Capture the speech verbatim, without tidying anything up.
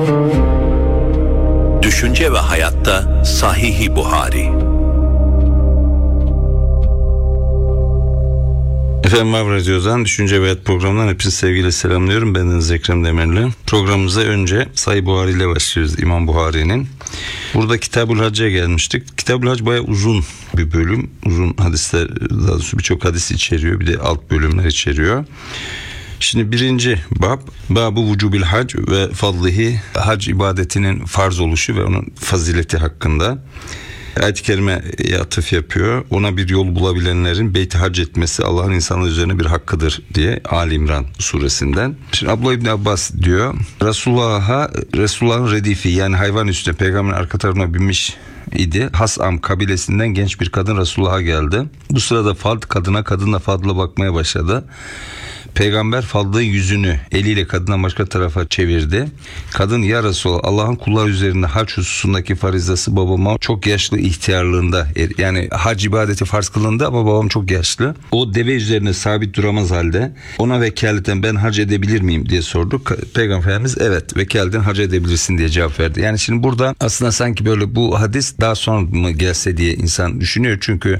Düşünce ve Hayatta Sahih-i Buhari. Efendim Mavi Radyo'dan Düşünce ve Hayat programından hepinizi sevgiyle selamlıyorum. Bendeniz Ekrem Demirli. Programımıza önce Sahih Buhari ile başlıyoruz, İmam Buhari'nin. Burada Kitab-ül Hacc'a gelmiştik. Kitab-ül Hac bayağı uzun bir bölüm. Uzun hadisler, daha doğrusu birçok hadis içeriyor. Bir de alt bölümler içeriyor. Şimdi birinci bab, Bab-ı Vücubil Hac ve Fadlihi, hac ibadetinin farz oluşu ve onun fazileti hakkında. Ayet-i Kerime'ye atıf yapıyor. Ona bir yol bulabilenlerin Beyt-i Hac etmesi Allah'ın insanlar üzerine bir hakkıdır diye Ali İmran suresinden. Şimdi Abdullah İbni Abbas diyor, Resulullah'a, Resulullah'ın redifi yani hayvan üstüne peygamberin arka tarafına binmiş idi. Hasam kabilesinden genç bir kadın Resulullah'a geldi. Bu sırada Fad kadına, kadınla Fadl'a bakmaya başladı. Peygamber Fadl'ın yüzünü eliyle kadından başka tarafa çevirdi. Kadın, ya Resulallah, Allah'ın kullar üzerinde hac hususundaki farizası babama çok yaşlı ihtiyarlığında, yani hac ibadeti farz kılındı ama babam çok yaşlı. O deve üzerine sabit duramaz halde ona vekaleten ben hac edebilir miyim diye sordu. Peygamber Efendimiz evet vekaleten hac edebilirsin diye cevap verdi. Yani şimdi burada aslında sanki böyle bu hadis daha sonra mı gelse diye insan düşünüyor. Çünkü